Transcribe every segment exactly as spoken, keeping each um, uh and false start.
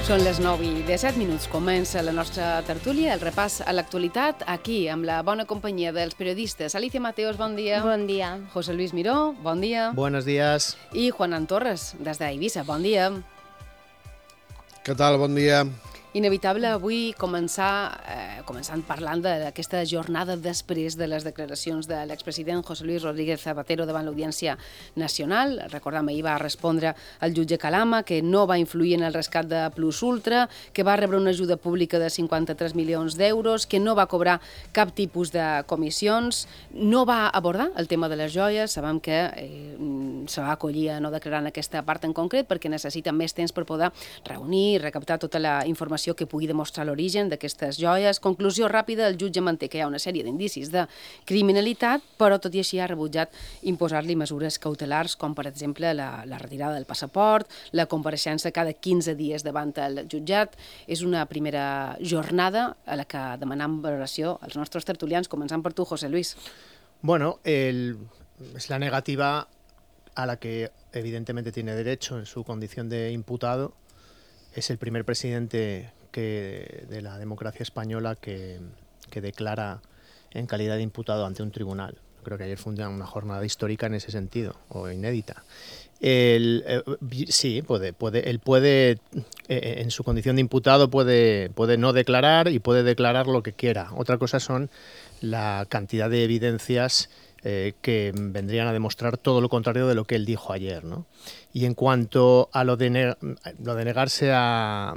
Són les nou i disset minuts. Comença la nostra tertúlia, el repàs a l'actualitat, aquí, amb la bona companyia dels periodistes. Alicia Mateos, bon dia. Bon dia. José Luis Miró, bon dia. Buenos días. I Juan Torres, des d'Eivissa, bon dia. Què tal? Bon dia. Inevitable avui començar, eh, començant parlant d'aquesta jornada després de les declaracions de l'expresident José Luis Rodríguez Zapatero davant l'Audiència Nacional. Recordem, ahir va respondre al jutge Calama que no va influir en el rescat de Plus Ultra, que va rebre una ajuda pública de cinquanta-tres milions d'euros, que no va cobrar cap tipus de comissions, no va abordar el tema de les joies. Sabem que eh, se va acollir a no declarar en aquesta part en concret perquè necessita més temps per poder reunir i recaptar tota la informació que pugui demostrar l'origen d'aquestes joies. Conclusió ràpida, el jutge manté que hi ha una sèrie d'indicis de criminalitat, però tot i així ha rebutjat imposar-li mesures cautelars, com per exemple la, la retirada del passaport, la compareixença cada quinze dies davant el jutjat. És una primera jornada a la que demanem valoració als nostres tertulians, començant per tu, José Luis. Bueno, el, es la negativa a la que evidentemente tiene derecho en su condición de imputado. Es el primer presidente que, de la democracia española que, que declara en calidad de imputado ante un tribunal. Creo que ayer fue una jornada histórica en ese sentido, o inédita. El, eh, sí, puede, puede, él puede, eh, en su condición de imputado, puede, puede no declarar y puede declarar lo que quiera. Otra cosa son la cantidad de evidencias Eh, que vendrían a demostrar todo lo contrario de lo que él dijo ayer, ¿no? Y en cuanto a lo de, ne lo de negarse a,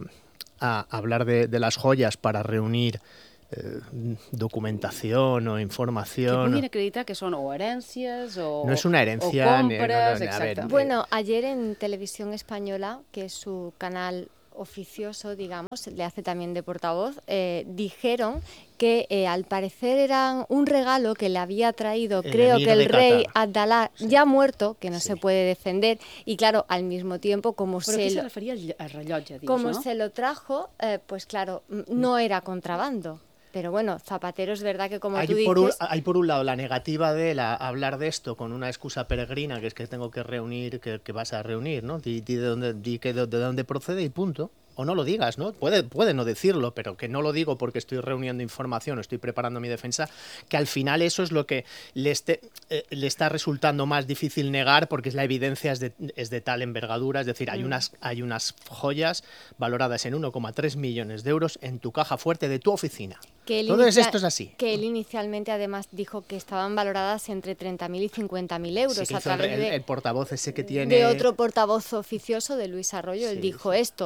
a hablar de, de las joyas para reunir eh, documentación o información... Que puguin acreditar que son o herències o, no es una herencia, o compras, ni, no, no, a ver, Bueno, ayer en Televisión Española, que es su canal oficioso, digamos, le hace también de portavoz, eh, dijeron que eh, al parecer eran un regalo que le había traído, el creo que el rey Abdalá, sí. ya muerto, que no sí. se puede defender, y claro, al mismo tiempo, como, Però se, se, lo, referia al rellotge, dius, como no? se lo trajo, eh, pues claro, no era contrabando. Pero bueno, Zapatero es verdad que como hay tú por dices... Un, hay por un lado la negativa de él a hablar de esto con una excusa peregrina, que es que tengo que reunir, que, que vas a reunir, ¿no? Di, di de, dónde, di que de, de dónde procede y punto. O no lo digas, ¿no? Puede, puede no decirlo, pero que no lo digo porque estoy reuniendo información o estoy preparando mi defensa, que al final eso es lo que le, esté, eh, le está resultando más difícil negar porque es la evidencia es de, es de tal envergadura, es decir, hay unas, hay unas joyas valoradas en uno coma tres millones de euros en tu caja fuerte de tu oficina. Que Todo inicia, esto es así. Que él inicialmente además dijo que estaban valoradas entre treinta mil y cincuenta mil euros. Sí, a través el, de, el portavoz ese que tiene... De otro portavoz oficioso, de Luis Arroyo, sí, él dijo sí. esto.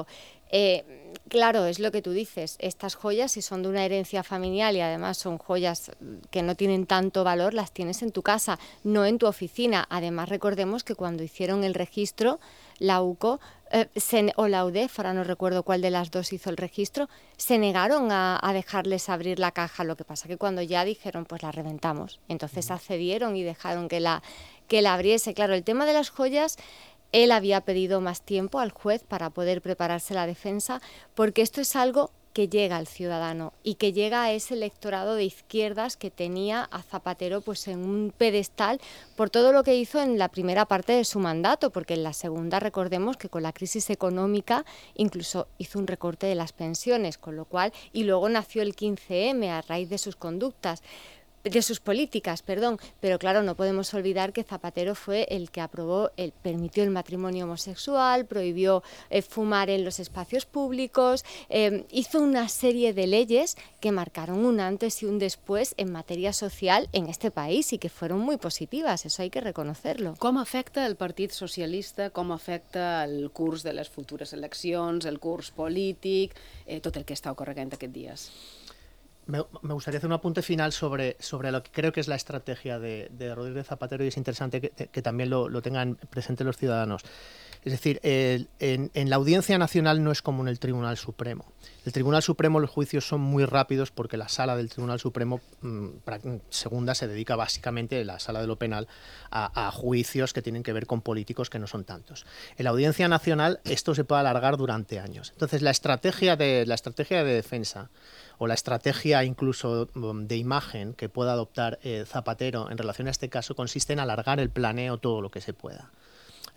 Eh, claro, es lo que tú dices, estas joyas, si son de una herencia familiar y además son joyas que no tienen tanto valor, las tienes en tu casa, no en tu oficina. Además, recordemos que cuando hicieron el registro, la U C O eh, se, o la U D E F, ahora no recuerdo cuál de las dos hizo el registro, se negaron a, a dejarles abrir la caja. Lo que pasa que cuando ya dijeron, pues la reventamos, entonces accedieron y dejaron que la, que la abriese. Claro, el tema de las joyas... Él había pedido más tiempo al juez para poder prepararse la defensa, porque esto es algo que llega al ciudadano y que llega a ese electorado de izquierdas que tenía a Zapatero pues en un pedestal por todo lo que hizo en la primera parte de su mandato, porque en la segunda recordemos que con la crisis económica incluso hizo un recorte de las pensiones, con lo cual, y luego nació el quince eme a raíz de sus conductas. de sus políticas, perdón, pero claro, no podemos olvidar que Zapatero fue el que aprobó, el, permitió el matrimonio homosexual, prohibió eh, fumar en los espacios públicos, eh, hizo una serie de leyes que marcaron un antes y un después en materia social en este país y que fueron muy positivas, eso hay que reconocerlo. Com afecta el Partit Socialista, com afecta el curs de les futures eleccions, el curs polític, eh, tot el que està ocorrent aquests dies? Me, me gustaría hacer un apunte final sobre, sobre lo que creo que es la estrategia de, de Rodríguez Zapatero, y es interesante que, que también lo, lo tengan presente los ciudadanos. Es decir, el, en, en la Audiencia Nacional no es como en el Tribunal Supremo. El Tribunal Supremo, los juicios son muy rápidos porque la sala del Tribunal Supremo mmm, segunda se dedica básicamente, la sala de lo penal, a, a juicios que tienen que ver con políticos que no son tantos. En la Audiencia Nacional esto se puede alargar durante años. Entonces la estrategia de, la estrategia de defensa o la estrategia incluso de imagen que pueda adoptar eh, Zapatero en relación a este caso consiste en alargar el planeo todo lo que se pueda.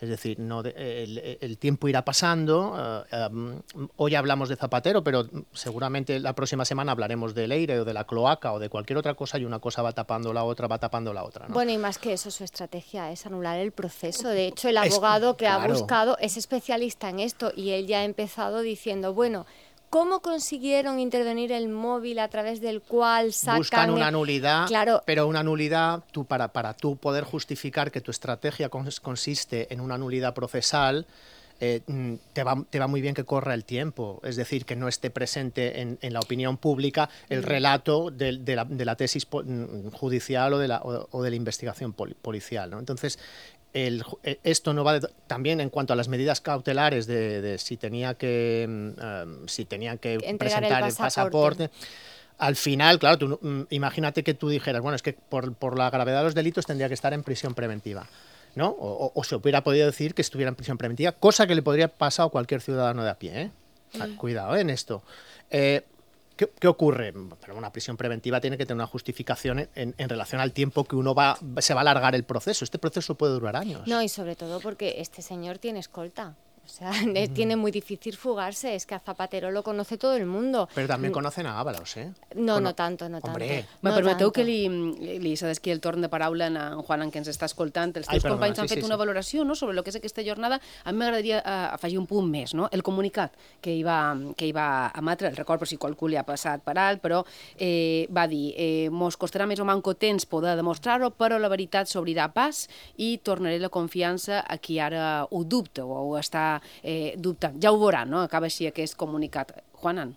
Es decir, no de, el, el tiempo irá pasando. Uh, um, hoy hablamos de Zapatero, pero seguramente la próxima semana hablaremos del Eire o de la cloaca o de cualquier otra cosa, y una cosa va tapando la otra, va tapando la otra, ¿no? Bueno, y más que eso, su estrategia es anular el proceso. De hecho, el abogado es, que claro. ha buscado es especialista en esto, y él ya ha empezado diciendo, bueno, ¿cómo consiguieron intervenir el móvil a través del cual sacan... Buscan una nulidad, claro. pero una nulidad, tú, para, para tú poder justificar que tu estrategia consiste en una nulidad procesal, eh, te, va, te va muy bien que corra el tiempo, es decir, que no esté presente en, en la opinión pública el relato de, de, la, de la tesis judicial o de la, o, o de la investigación pol, policial, ¿no? Entonces, El, esto no va de, también en cuanto a las medidas cautelares de, de si tenía que um, si tenía que entregar presentar el el pasaporte. pasaporte. Al final, claro, tú, um, imagínate que tú dijeras, bueno, es que por, por la gravedad de los delitos tendría que estar en prisión preventiva, ¿no? O, o, o se hubiera podido decir que estuviera en prisión preventiva, cosa que le podría pasar a cualquier ciudadano de a pie, ¿eh? Mm. Cuidado, ¿eh? En esto. Eh, ¿Qué, ¿Qué ocurre? Pero una prisión preventiva tiene que tener una justificación en, en relación al tiempo que uno va, se va a alargar el proceso. Este proceso puede durar años. No, y sobre todo porque este señor tiene escolta. O sea, mm. tiene muy difícil fugarse. Es que a Zapatero lo conoce todo el mundo. Pero también conocen a Ábalos, eh? No, Cono... no tanto, no Hombre. tanto. Me no permeteu tanto. que li, li cedes aquí el torn de paraula a en Juan, que ens està escoltant. Els teus Ai, perdona, companys sí, han fet sí, una sí. valoració, no?, sobre el que és aquesta jornada. A mi m'agradaria uh, afegir un punt més, no? El comunicat que hi va, que hi va emetre, el record per si qualcú li ha passat per alt, però eh, va dir, eh, mos costarà més o manco temps poder demostrar-ho, però la veritat s'obrirà pas i tornaré la confiança a qui ara ho dubta o ho està eh, dubtant. Ja ho veuran, no? Acaba així aquest comunicat. Juanan.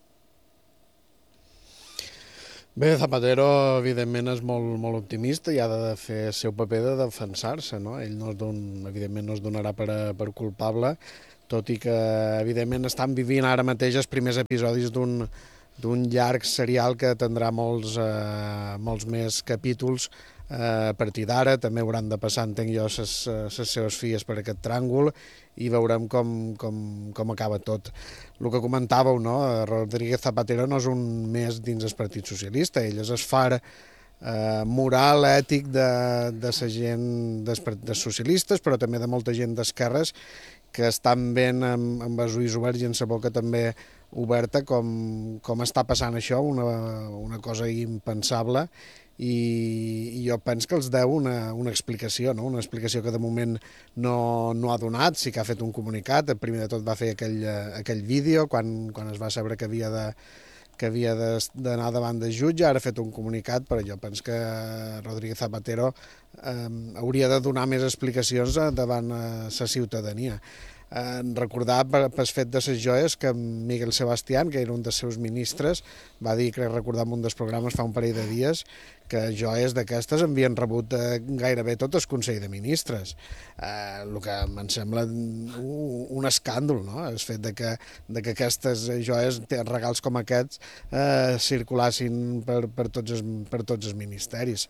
Bé, Zapatero, evidentment, és molt, molt optimista i ha de fer el seu paper de defensar-se, no? Ell, no es don, evidentment, no es donarà per, per culpable, tot i que, evidentment, estan vivint ara mateix els primers episodis d'un d'un llarg serial que tindrà molts, eh, molts més capítols eh, a partir d'ara. També hauran de passar, entenc jo, les seves filles per aquest tràngol i veurem com, com, com acaba tot. El que comentàveu, no? Rodríguez Zapatero no és un més dins el Partit Socialista, ell és el far eh, moral, ètic de, de la gent dels, dels socialistes, però també de molta gent d'esquerres que estan ben amb, amb els ulls oberts i en la boca també oberta com, com està passant això, una, una cosa impensable, i, i jo penso que els deu una, una explicació, no? Una explicació que de moment no, no ha donat, sí que ha fet un comunicat. El primer de tot va fer aquell, aquell vídeo quan, quan es va saber que havia de que havia d'anar davant del jutge, ara ha fet un comunicat, però jo penso que Rodríguez Zapatero eh, hauria de donar més explicacions davant la ciutadania. Eh, recordar per, per fet de les joies que Miguel Sebastián, que era un dels seus ministres, va dir, crec recordar en un dels programes fa un parell de dies, que joies d'aquestes havien rebut eh, gairebé tot el Consell de Ministres. Eh, el que em sembla un, un escàndol, no? El fet de que, de que aquestes joies, regals com aquests, eh, circulassin per, per, tots els, per tots els ministeris.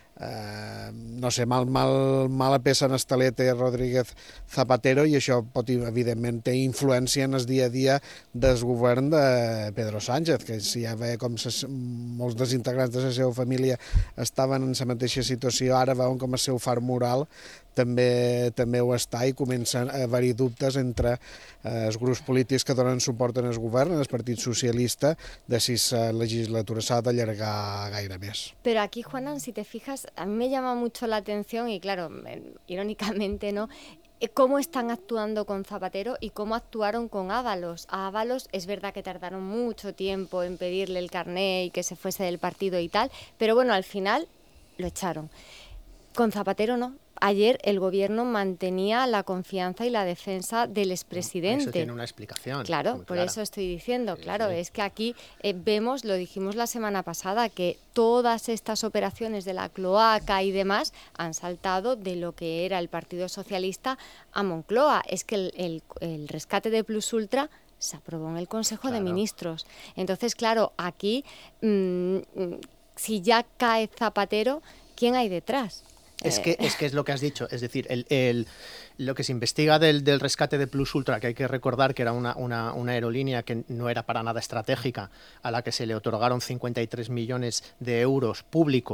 Uh, no sé, mal, mal, mala peça en estaler té Rodríguez Zapatero i això pot, evidentment, té influència en el dia a dia del govern de Pedro Sánchez, que si ja veia com ses, molts dels integrants de la seva família estaven en la mateixa situació, ara veuen com el seu far moral també, també ho està i comencen a haver-hi dubtes entre eh, els grups polítics que donen suport en el govern, en el Partit Socialista, de si la legislatura s'ha d'allargar gaire més. Pero aquí, Juanan, si te fijas, a mí me llama mucho la atención y claro, irónicamente, ¿no?, cómo están actuando con Zapatero y cómo actuaron con Ábalos. A Ábalos es verdad que tardaron mucho tiempo en pedirle el carné y que se fuese del partido y tal, pero bueno, al final lo echaron. Con Zapatero no. Ayer el gobierno mantenía la confianza y la defensa del expresidente. Eso tiene una explicación. Claro, por clara. eso estoy diciendo, Sí, claro, sí. es que aquí eh, vemos, lo dijimos la semana pasada, que todas estas operaciones de la cloaca y demás han saltado de lo que era el Partido Socialista a Moncloa. Es que el, el, el rescate de Plus Ultra se aprobó en el Consejo Claro. de Ministros. Entonces, claro, aquí, mmm, si ya cae Zapatero, ¿quién hay detrás? Es que, es que es lo que has dicho, es decir, el, el, lo que se investiga del, del rescate de Plus Ultra, que hay que recordar que era una, una, una aerolínea que no era para nada estratégica, a la que se le otorgaron cincuenta y tres millones de euros públicos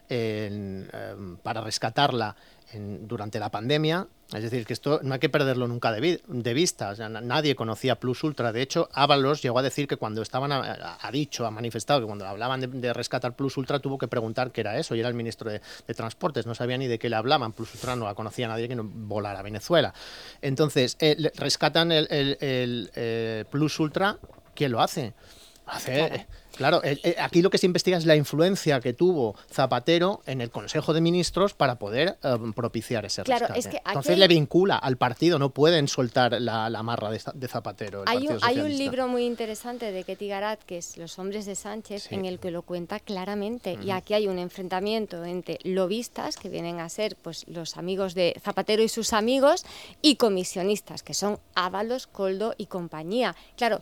en, eh, para rescatarla en, durante la pandemia. Es decir, que esto no hay que perderlo nunca de, vi de vista. O sea, nadie conocía Plus Ultra. De hecho, Ábalos llegó a decir que cuando estaban, a, ha dicho, ha manifestado que cuando hablaban de, de rescatar Plus Ultra tuvo que preguntar qué era eso, y era el ministro de, de Transportes. No sabía ni de qué le hablaban. Plus Ultra no la conocía nadie que no volara a Venezuela. Entonces, eh, rescatan el, el, el eh, Plus Ultra. ¿Quién lo hace? Hace... Claro. Claro, aquí lo que se investiga es la influencia que tuvo Zapatero en el Consejo de Ministros para poder eh, propiciar ese claro, rescate. Es que Entonces hay... le vincula al partido, no pueden soltar la, la marra de, de Zapatero. El hay, un, hay un libro muy interesante de Ketty Garat, que es Los hombres de Sánchez, sí. en el que lo cuenta claramente. Uh-huh. Y aquí hay un enfrentamiento entre lobistas, que vienen a ser pues los amigos de Zapatero y sus amigos, y comisionistas, que son Ábalos, Koldo y compañía. Claro,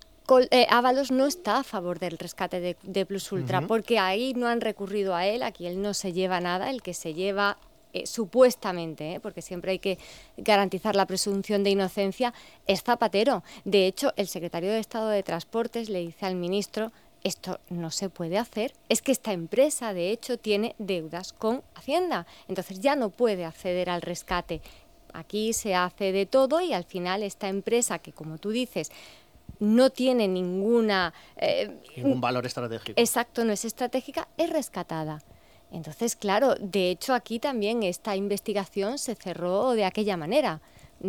Eh, Ábalos no está a favor del rescate de, de Plus Ultra, uh-huh. porque ahí no han recurrido a él, aquí él no se lleva nada, el que se lleva eh, supuestamente, eh, porque siempre hay que garantizar la presunción de inocencia, es Zapatero. De hecho, el secretario de Estado de Transportes le dice al ministro: esto no se puede hacer, es que esta empresa de hecho tiene deudas con Hacienda, entonces ya no puede acceder al rescate. Aquí se hace de todo y al final esta empresa, que como tú dices, no tiene ninguna... Eh, Ningún valor estratégico. Exacto, no es estratégica, es rescatada. Entonces, claro, de hecho aquí también esta investigación se cerró de aquella manera.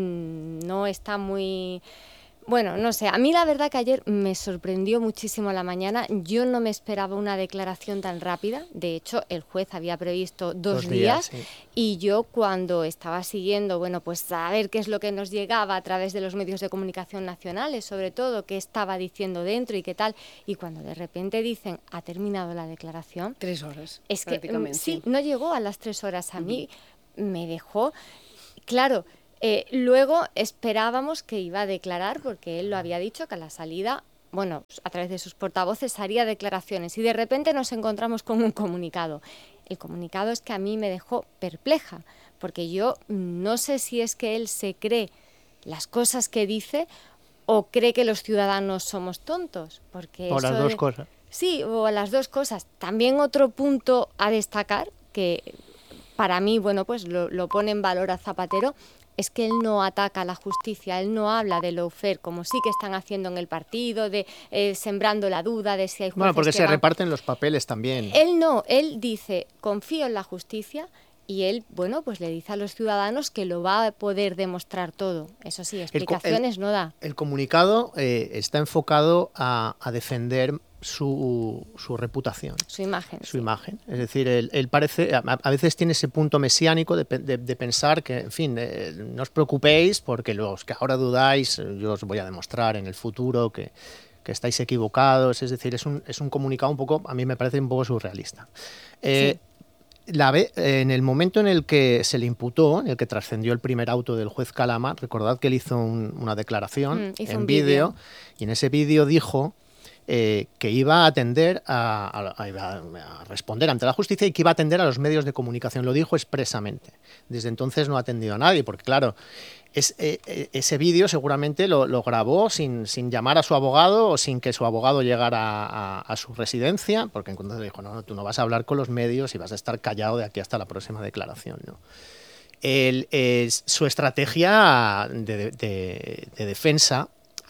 Mm, no está muy... Bueno, no sé, a mí la verdad que ayer me sorprendió muchísimo la mañana. Yo no me esperaba una declaración tan rápida. De hecho, el juez había previsto dos, dos días, días sí. Y yo cuando estaba siguiendo, bueno, pues a ver qué es lo que nos llegaba a través de los medios de comunicación nacionales, sobre todo, qué estaba diciendo dentro y qué tal, y cuando de repente dicen, ha terminado la declaración... Tres horas, es que sí, no llegó a las tres horas. A mí uh-huh. me dejó... Claro... Eh, luego esperábamos que iba a declarar, porque él lo había dicho, que a la salida, bueno, a través de sus portavoces haría declaraciones, y de repente nos encontramos con un comunicado. El comunicado es que a mí me dejó perpleja, porque yo no sé si es que él se cree las cosas que dice o cree que los ciudadanos somos tontos. Porque o eso las dos de... cosas. Sí, o las dos cosas. También otro punto a destacar, que para mí, bueno, pues lo, lo pone en valor a Zapatero, es que él no ataca a la justicia, él no habla de lawfare, como sí que están haciendo en el partido, de eh, sembrando la duda de si hay jueces. Bueno, porque que se van... reparten los papeles también. Él no, él dice, confío en la justicia, y él, bueno, pues le dice a los ciudadanos que lo va a poder demostrar todo. Eso sí, explicaciones el, el, no da. El comunicado eh, está enfocado a, a defender su, su reputación. Su imagen. Su sí. imagen. Es decir, él, él parece, a, a veces tiene ese punto mesiánico de, de, de pensar que, en fin, eh, no os preocupéis porque los que ahora dudáis, yo os voy a demostrar en el futuro que, que estáis equivocados. Es decir, es un, es un comunicado un poco, a mí me parece un poco surrealista. Eh, sí. La ve, en el momento en el que se le imputó, en el que trascendió el primer auto del juez Calama, recordad que él hizo un, una declaración mm, en vídeo, y en ese vídeo dijo eh, que iba a atender a, a, a, a responder ante la justicia y que iba a atender a los medios de comunicación. Lo dijo expresamente. Desde entonces no ha atendido a nadie, porque claro, es, eh, ese vídeo seguramente lo, lo grabó sin, sin llamar a su abogado o sin que su abogado llegara a, a su residencia, porque entonces le dijo, no, no, tú no vas a hablar con los medios y vas a estar callado de aquí hasta la próxima declaración, ¿no? El, es, su estrategia de, de, de defensa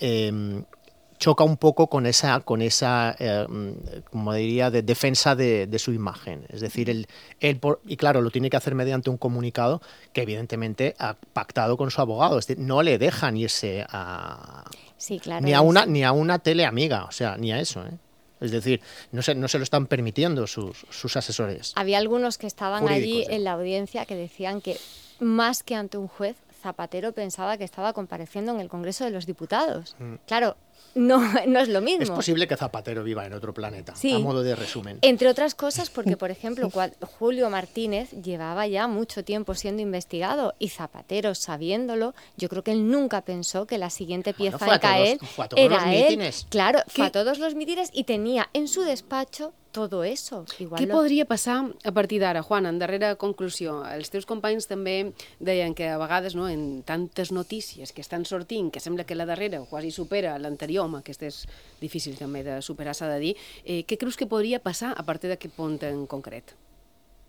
eh, choca un poco con esa, con esa eh, como diría, de defensa de, de su imagen. Es decir, él, él por, y claro, lo tiene que hacer mediante un comunicado que evidentemente ha pactado con su abogado. Es decir, no le dejan irse a, sí, claro, ni, a una, ni a una teleamiga, o sea, ni a eso, ¿eh? Es decir, no se, no se lo están permitiendo sus, sus asesores. Había algunos que estaban allí ¿eh? en la audiencia que decían que más que ante un juez, Zapatero pensaba que estaba compareciendo en el Congreso de los Diputados. Mm. Claro, no, no es lo mismo. Es posible que Zapatero viva en otro planeta, sí, a modo de resumen. Entre otras cosas porque, por ejemplo, Julio Martínez llevaba ya mucho tiempo siendo investigado y Zapatero, sabiéndolo, yo creo que él nunca pensó que la siguiente pieza bueno, en caer fue a todos era los él. Mítines. Claro, ¿Qué? fue a todos los mítines y tenía en su despacho todo eso. Igual Què lo... podria passar a partir d'ara, Juan, en darrera conclusió? Els teus companys també deien que a vegades, no, en tantes notícies que estan sortint, que sembla que la darrera quasi supera l'anterior, home, aquesta és difícil també de superar, s'ha de dir, eh, què creus que podria passar a partir d'aquest punt en concret?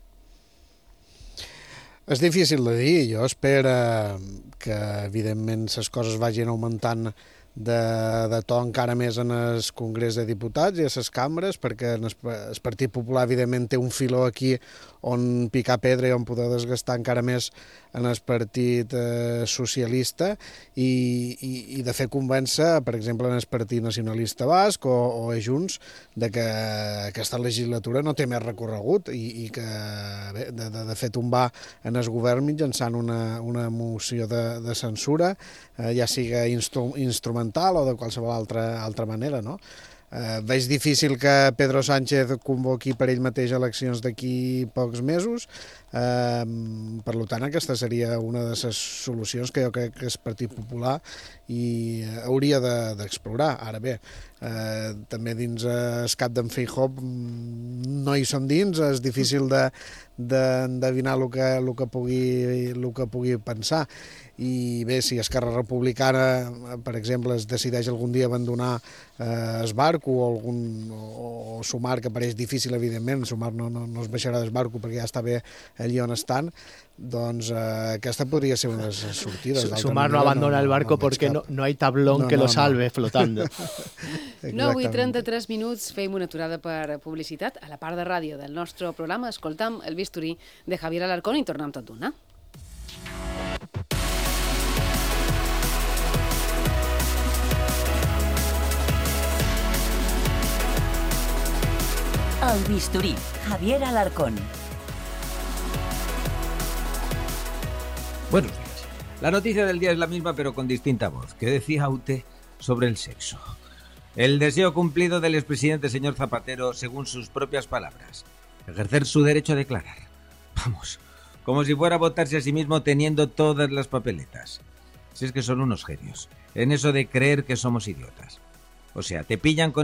És difícil de dir. Jo espero que, evidentment, les coses vagin augmentant de, de to encara més en el Congrés de Diputats i a les cambres, perquè el, el Partit Popular, evidentment, té un filó aquí on picar pedra i on poder desgastar encara més en el Partit eh, Socialista i, i, i de fer convèncer, per exemple, en el Partit Nacionalista Basc o, o a Junts, de que aquesta legislatura no té més recorregut i, i que bé, de, de, de fer tombar en el govern mitjançant una, una moció de, de censura, eh, ja siga instru, instrumental o de qualsevol altra, altra manera, no? Eh, veig difícil que Pedro Sánchez convoqui per ell mateix eleccions d'aquí pocs mesos, eh, per tant aquesta seria una de les solucions que jo crec que el Partit Popular i hauria d'explorar. Ara bé, eh, també dins el cap d'en Feijóo no hi som dins, és difícil d'endevinar el que, el que pugui, el que pugui pensar. I bé, si Esquerra Republicana, per exemple, es decideix algun dia abandonar eh, es barco o, algun, o, o Sumar, que pareix difícil, evidentment, Sumar no, no, no es baixarà del barco perquè ja està bé allí on estan, doncs eh, aquesta podria ser una de les sortides. Sumar no abandona no, el barco no, porque no, no hay tablón no, que no, lo salve no. flotando. nou i trenta-tres minuts, fem una aturada per publicitat. A la part de ràdio del nostre programa escoltam el bisturí de Javier Alarcón i tornem tot d'una. El bisturí, Javier Alarcón. Buenos días. La noticia del día es la misma, pero con distinta voz. ¿Qué decía usted sobre el sexo? El deseo cumplido del expresidente señor Zapatero, según sus propias palabras. Ejercer su derecho a declarar. Vamos, como si fuera a votarse a sí mismo teniendo todas las papeletas. Si es que son unos genios, en eso de creer que somos idiotas. O sea, te pillan con